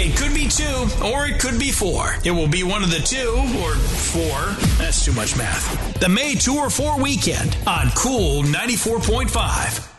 It could be 2 or it could be 4. It will be one of the 2 or 4. That's too much math. The May 2 or 4 weekend on Cool 94.5.